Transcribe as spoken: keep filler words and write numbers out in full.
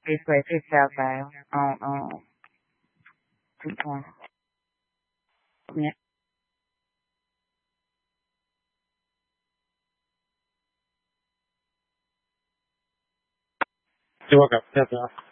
East West, it's South Side on um two twenty. Yeah. You're welcome. Yes, sir.